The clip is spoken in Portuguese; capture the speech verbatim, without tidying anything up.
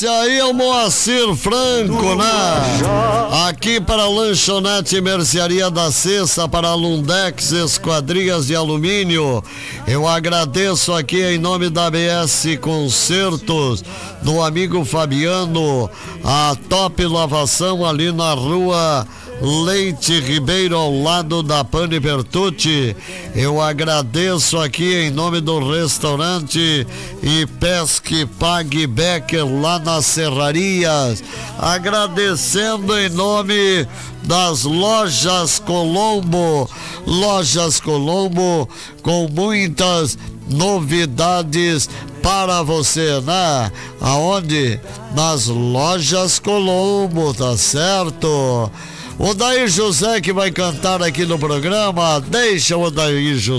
Esse aí é o Moacir Franco, né? Aqui para a Lanchonete Mercearia da Cesta, para a Lundex Esquadrias de Alumínio. Eu agradeço aqui em nome da A B S Concertos, do amigo Fabiano, a Top Lavação ali na rua Leite Ribeiro, ao lado da Pani Bertucci. Eu agradeço aqui em nome do restaurante e Pesque Pague Becker, lá nas Serrarias. Agradecendo em nome das Lojas Colombo. Lojas Colombo com muitas novidades para você, né? Aonde? Nas Lojas Colombo, tá certo? O Daí José que vai cantar aqui no programa. Deixa o Daí José.